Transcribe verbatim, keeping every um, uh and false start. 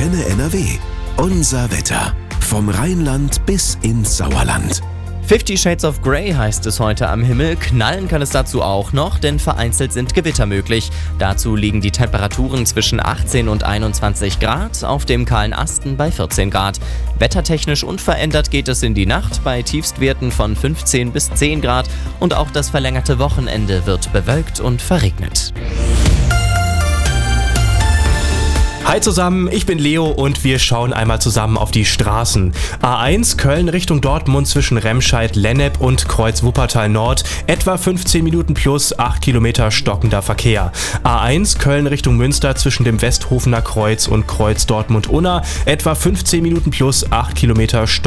Antenne N R W. Unser Wetter. Vom Rheinland bis ins Sauerland. Fifty Shades of Grey heißt es heute am Himmel. Knallen kann es dazu auch noch, denn vereinzelt sind Gewitter möglich. Dazu liegen die Temperaturen zwischen achtzehn und einundzwanzig Grad, auf dem kahlen Asten bei vierzehn Grad. Wettertechnisch unverändert geht es in die Nacht bei Tiefstwerten von fünfzehn bis zehn Grad und auch das verlängerte Wochenende wird bewölkt und verregnet. Hi zusammen, ich bin Leo und wir schauen einmal zusammen auf die Straßen. A eins Köln Richtung Dortmund zwischen Remscheid-Lennep und Kreuz-Wuppertal Nord, etwa fünfzehn Minuten plus acht Kilometer stockender Verkehr. A eins Köln Richtung Münster zwischen dem Westhofener Kreuz und Kreuz Dortmund-Unna, etwa fünfzehn Minuten plus acht Kilometer stockender